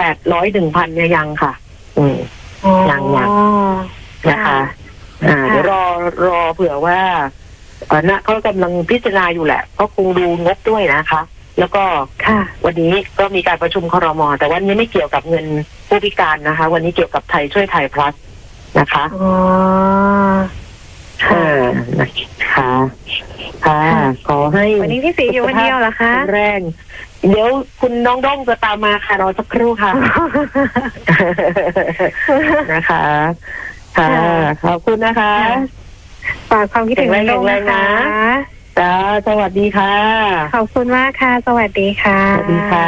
1,000เนี่ยยังค่ะยังนะคะเดี๋ยวรอเผื่อว่าเขากำลังพิจารณาอยู่แหละก็คงดูงบด้วยนะคะแล้วก็วันนี้ก็มีการประชุมครม.แต่วันนี้ไม่เกี่ยวกับเงินผู้พิการนะคะวันนี้เกี่ยวกับไทยช่วยไทยพลัสนะคะค่ะขอให้วันนี้พี่ศรีอยู่คนเดียวเหรอคะแรงเดี๋ยวคุณน้องด้งจะตามมาค่ะรอสักครู่ค่ะนะคะค่ะขอบคุณนะคะฝากความคิดถึงน้องด้งนะคะจ้าสวัสดีค่ะขอบคุณมากค่ะสวัสดีค่ะสวัสดีค่ะ